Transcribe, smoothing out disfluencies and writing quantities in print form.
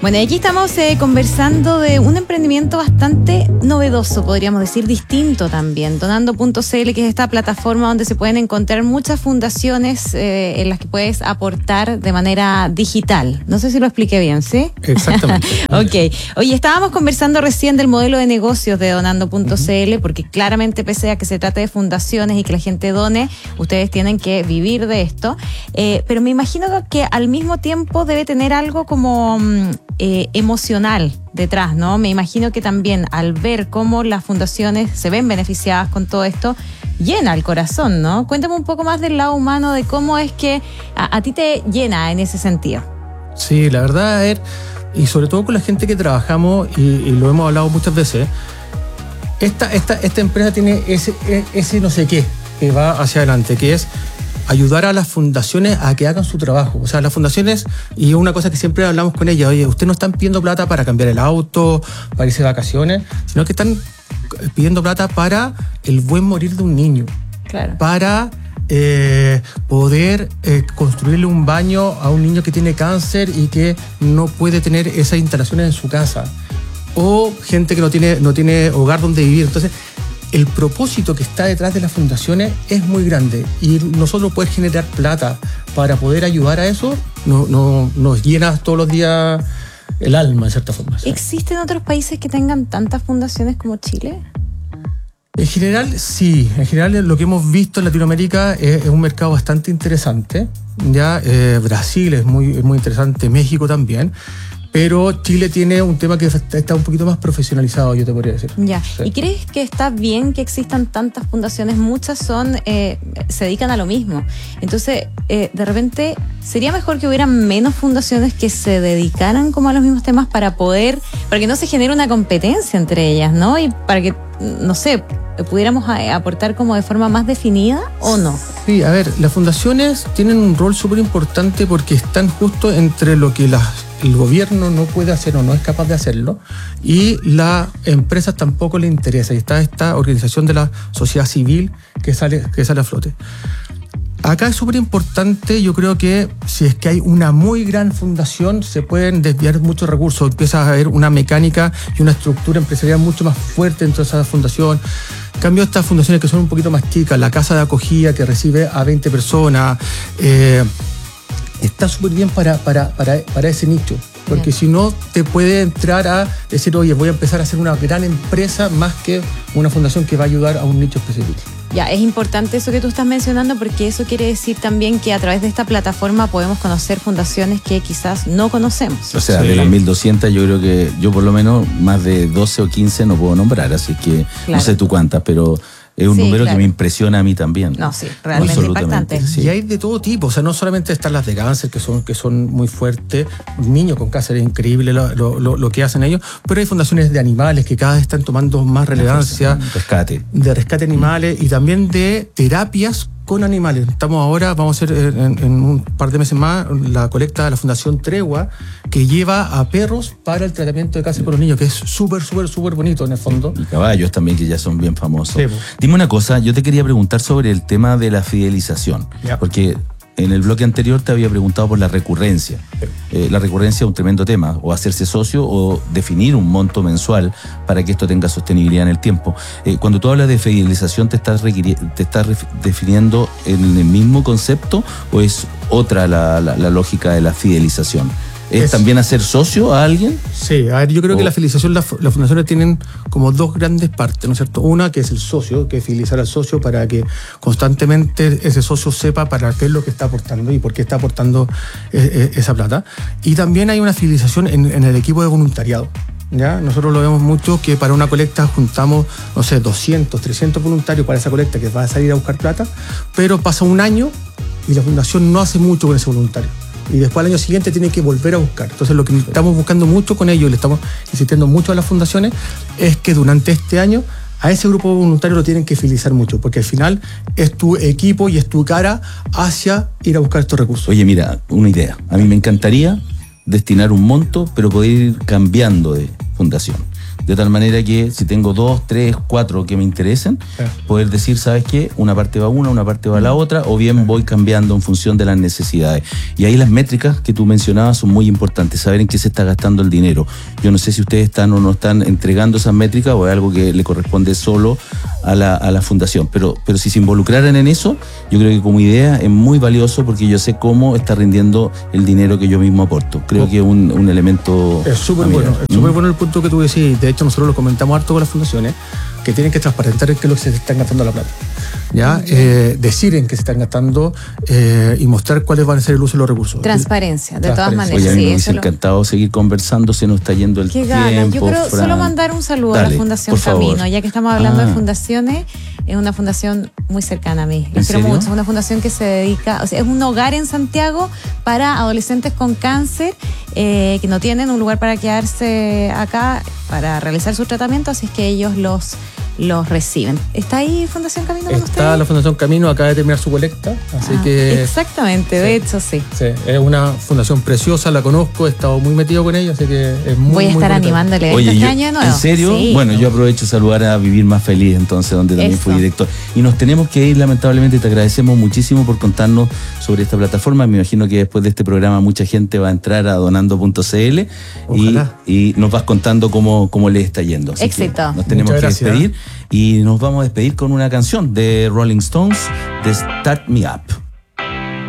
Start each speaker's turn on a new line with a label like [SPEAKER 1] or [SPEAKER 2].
[SPEAKER 1] Bueno, aquí estamos conversando de un emprendimiento bastante novedoso, podríamos decir, distinto también. Donando.cl, que es esta plataforma donde se pueden encontrar muchas fundaciones en las que puedes aportar de manera digital. No sé si lo expliqué bien, ¿sí?
[SPEAKER 2] Exactamente.
[SPEAKER 1] Ok. Oye, estábamos conversando recién del modelo de negocios de Donando.cl, porque claramente, pese a que se trate de fundaciones y que la gente done, ustedes tienen que vivir de esto. Pero me imagino que al mismo tiempo debe tener algo como emocional detrás, ¿no? Me imagino que también al ver cómo las fundaciones se ven beneficiadas con todo esto, llena el corazón, ¿no? Cuéntame un poco más del lado humano, de cómo es que a ti te llena en ese sentido.
[SPEAKER 2] Sí, la verdad, y sobre todo con la gente que trabajamos, y lo hemos hablado muchas veces, esta empresa tiene ese no sé qué que va hacia adelante, que es ayudar a las fundaciones a que hagan su trabajo. O sea, las fundaciones, y una cosa que siempre hablamos con ellas, oye, ustedes no están pidiendo plata para cambiar el auto, para irse de vacaciones, sino que están pidiendo plata para el buen morir de un niño.
[SPEAKER 1] Claro.
[SPEAKER 2] Para poder construirle un baño a un niño que tiene cáncer y que no puede tener esas instalaciones en su casa. O gente que no tiene hogar donde vivir. Entonces, el propósito que está detrás de las fundaciones es muy grande, y nosotros poder generar plata para poder ayudar a eso nos llena todos los días el alma, en cierta forma.
[SPEAKER 1] ¿Existen otros países que tengan tantas fundaciones como Chile?
[SPEAKER 2] En general, sí. En general, lo que hemos visto en Latinoamérica es un mercado bastante interesante. Ya Brasil es muy interesante, México también. Pero Chile tiene un tema que está un poquito más profesionalizado, yo te podría decir.
[SPEAKER 1] Ya.
[SPEAKER 2] Sí.
[SPEAKER 1] ¿Y crees que está bien que existan tantas fundaciones? Muchas se dedican a lo mismo. Entonces, de repente, ¿sería mejor que hubieran menos fundaciones que se dedicaran como a los mismos temas para que no se genere una competencia entre ellas, ¿no? Y para que, no sé, pudiéramos aportar como de forma más definida, ¿o no?
[SPEAKER 2] Sí, a ver, las fundaciones tienen un rol súper importante porque están justo entre lo que el gobierno no puede hacer o no es capaz de hacerlo, y las empresas tampoco le interesa, y está esta organización de la sociedad civil que sale a flote. Acá es súper importante, yo creo que si es que hay una muy gran fundación, se pueden desviar muchos recursos, empieza a haber una mecánica y una estructura empresarial mucho más fuerte dentro de esa fundación. En cambio, estas fundaciones que son un poquito más chicas, la casa de acogida que recibe a 20 personas, está súper bien para ese nicho. Porque si no, te puede entrar a decir, oye, voy a empezar a hacer una gran empresa más que una fundación que va a ayudar a un nicho específico.
[SPEAKER 1] Ya, es importante eso que tú estás mencionando, porque eso quiere decir también que a través de esta plataforma podemos conocer fundaciones que quizás no conocemos.
[SPEAKER 3] O sea,
[SPEAKER 2] Sí.
[SPEAKER 3] de las 1.200 yo creo que yo por lo menos más de 12 o 15 no puedo nombrar, así que
[SPEAKER 1] Claro.
[SPEAKER 3] no sé tú cuántas, pero es un número
[SPEAKER 1] claro,
[SPEAKER 3] que me impresiona a mí también.
[SPEAKER 1] No, sí, realmente
[SPEAKER 3] Absolutamente,
[SPEAKER 1] impactante.
[SPEAKER 3] sí.
[SPEAKER 2] Y hay de todo tipo, o sea, no solamente están las de cáncer, que son muy fuertes, niños con cáncer es increíble lo que hacen ellos, pero hay fundaciones de animales que cada vez están tomando más relevancia,
[SPEAKER 3] Rescate.
[SPEAKER 2] de rescate de animales y también de terapias con animales. Vamos a hacer en un par de meses más la colecta de la Fundación Tregua, que lleva a perros para el tratamiento de cáncer por los niños, que es súper bonito en el fondo.
[SPEAKER 3] Y caballos también, que ya son bien famosos.
[SPEAKER 2] Sí, pues.
[SPEAKER 3] Dime una cosa, yo te quería preguntar sobre el tema de la fidelización,
[SPEAKER 2] Ya.
[SPEAKER 3] porque en el bloque anterior te había preguntado por la recurrencia. La recurrencia es un tremendo tema, o hacerse socio o definir un monto mensual para que esto tenga sostenibilidad en el tiempo. Cuando tú hablas de fidelización, ¿te estás definiendo en el mismo concepto o es otra la lógica de la fidelización? ¿Es también hacer socio a alguien?
[SPEAKER 2] Sí, a ver, yo creo que la fidelización, las fundaciones tienen como dos grandes partes, ¿no es cierto? Una que es el socio, que es fidelizar al socio para que constantemente ese socio sepa para qué es lo que está aportando y por qué está aportando esa plata. Y también hay una fidelización en el equipo de voluntariado. ¿Ya? Nosotros lo vemos mucho, que para una colecta juntamos, no sé, 200, 300 voluntarios para esa colecta que va a salir a buscar plata, pero pasa un año y la fundación no hace mucho con ese voluntario. Y después al año siguiente tiene que volver a buscar. Entonces lo que estamos buscando mucho con ellos, y le estamos insistiendo mucho a las fundaciones, es que durante este año a ese grupo de voluntarios lo tienen que fidelizar mucho, porque al final es tu equipo y es tu cara hacia ir a buscar estos recursos.
[SPEAKER 3] Oye, mira, una idea. A mí me encantaría destinar un monto, pero poder ir cambiando de fundación. De tal manera que si tengo 2, 3, 4 que me interesen, poder decir, ¿sabes qué? Una parte va a una parte va a la otra, o bien voy cambiando en función de las necesidades. Y ahí las métricas que tú mencionabas son muy importantes, saber en qué se está gastando el dinero. Yo no sé si ustedes están o no están entregando esas métricas o es algo que le corresponde solo a la fundación, pero si se involucraran en eso, yo creo que como idea es muy valioso porque yo sé cómo está rindiendo el dinero que yo mismo aporto. Creo que es un elemento...
[SPEAKER 2] Es súper bueno, es súper bueno el punto que tú decís. De hecho, nosotros lo comentamos harto con las fundaciones, que tienen que transparentar en qué es lo que se están gastando la plata. ¿Ya? Decir en qué se están gastando y mostrar cuáles van a ser el uso de los recursos.
[SPEAKER 1] Transparencia, de todas maneras.
[SPEAKER 3] Oye, a mí me hubiese encantado seguir conversando, se nos está yendo el tiempo.
[SPEAKER 1] Yo quiero solo mandar un saludo a la Fundación Camino, ya que estamos hablando de fundaciones. Es una fundación muy cercana a mí. Les quiero mucho. Es una fundación que se dedica, o sea, es un hogar en Santiago para adolescentes con cáncer que no tienen un lugar para quedarse acá para realizar su tratamiento, así es que ellos los reciben. ¿Está ahí Fundación Camino con ustedes?
[SPEAKER 2] Está la Fundación Camino, acaba de terminar su colecta, así que...
[SPEAKER 1] Exactamente, de hecho sí.
[SPEAKER 2] Sí, es una fundación preciosa, la conozco, he estado muy metido con ella, así que es muy...
[SPEAKER 1] Voy a estar animándole este año de nuevo.
[SPEAKER 3] ¿En serio?
[SPEAKER 1] Sí.
[SPEAKER 3] Bueno, yo aprovecho de saludar a Vivir Más Feliz, entonces, donde también fui director. Y nos tenemos que ir, lamentablemente, te agradecemos muchísimo por contarnos sobre esta plataforma. Me imagino que después de este programa mucha gente va a entrar a donando.cl y nos vas contando cómo les está yendo. Así
[SPEAKER 1] éxito.
[SPEAKER 3] Nos tenemos que despedir y nos vamos a despedir con una canción de Rolling Stones, de Start Me Up.